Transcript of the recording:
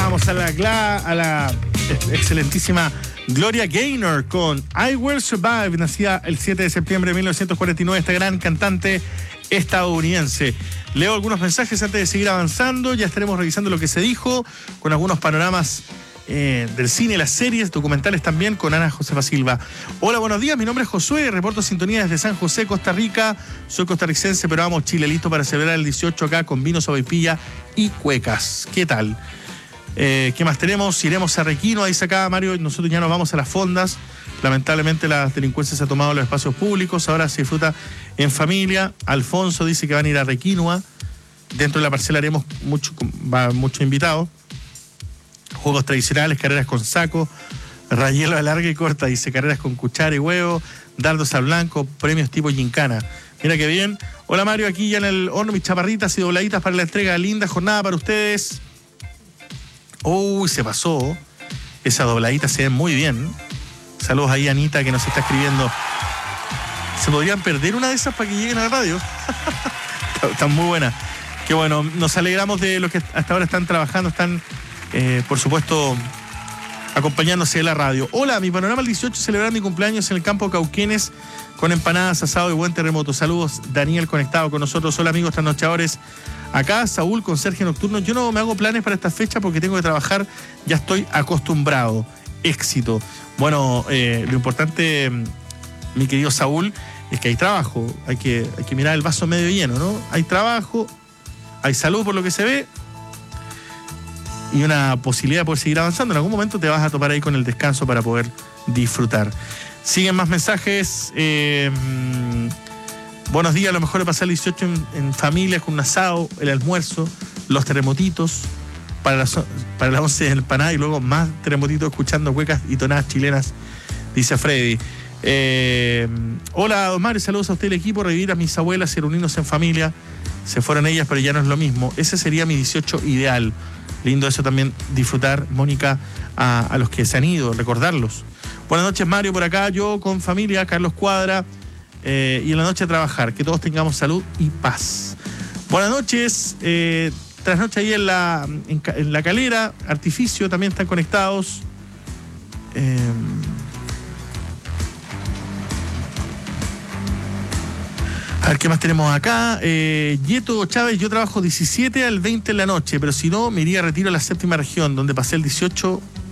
Escuchábamos a la excelentísima Gloria Gaynor con I Will Survive, nacida el 7 de septiembre de 1949, esta gran cantante estadounidense. Leo algunos mensajes antes de seguir avanzando, ya estaremos revisando lo que se dijo, con algunos panoramas del cine, las series, documentales también, con Ana Josefa Silva. Hola, buenos días, mi nombre es Josué, reporto sintonía desde San José, Costa Rica. Soy costarricense, pero amo Chile, listo para celebrar el 18 acá con vino, sopaipilla y cuecas. ¿Qué tal? ¿Qué más tenemos? Iremos a Requino, ahí acá Mario, nosotros ya nos vamos a las fondas. Lamentablemente la delincuencia se ha tomado los espacios públicos, ahora se disfruta en familia. Alfonso dice que van a ir a Requinoa. Dentro de la parcela haremos muchos invitados. Juegos tradicionales, carreras con saco, rayelo a larga y corta, dice, carreras con cuchara y huevo, dardos a blanco, premios tipo gincana. Mira qué bien. Hola Mario, aquí ya en el horno, mis chaparritas y dobladitas para la entrega. Linda jornada para ustedes. Uy, se pasó. Esa dobladita se ve muy bien. Saludos ahí a Anita que nos está escribiendo. ¿Se podrían perder una de esas para que lleguen a la radio? Están muy buenas. Qué bueno, nos alegramos de los que hasta ahora están trabajando, están, por supuesto, acompañándose de la radio. Hola, mi panorama el 18, celebrar mi cumpleaños en el campo Cauquenes con empanadas, asado y buen terremoto. Saludos, Daniel conectado con nosotros. Hola amigos trasnochadores. Acá Saúl con Sergio Nocturno. Yo no me hago planes para esta fecha porque tengo que trabajar, ya estoy acostumbrado. Éxito. Bueno, lo importante, mi querido Saúl, es que hay trabajo. Hay que mirar el vaso medio lleno, ¿no? Hay trabajo, hay salud por lo que se ve y una posibilidad de poder seguir avanzando. En algún momento te vas a topar ahí con el descanso para poder disfrutar. Siguen más mensajes. Buenos días, a lo mejor es pasar el 18 en familia, con un asado, el almuerzo, los terremotitos, para las 11 de empanada y luego más terremotitos escuchando cuecas y tonadas chilenas, dice Freddy. Hola, don Mario, saludos a usted y el equipo. Revivir a mis abuelas y reunirnos en familia. Se fueron ellas, pero ya no es lo mismo. Ese sería mi 18 ideal. Lindo eso también, disfrutar, Mónica, a los que se han ido, recordarlos. Buenas noches, Mario, por acá, yo con familia, Carlos Cuadra. Y en la noche a trabajar, que todos tengamos salud y paz. Buenas noches, trasnoche ahí en la Calera, Artificio, también están conectados. A ver qué más tenemos acá. Yeto Chávez, yo trabajo 17 al 20 en la noche, pero si no, me iría a retiro a la séptima región, donde pasé el 18